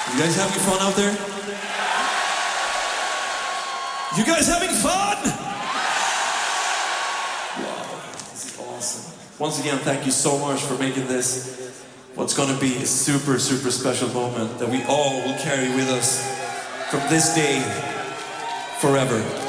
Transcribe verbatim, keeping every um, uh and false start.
You guys having fun out there? You guys having fun? Wow, this is awesome. Once again, thank you so much for making this what's gonna be a super, super special moment that we all will carry with us from this day forever.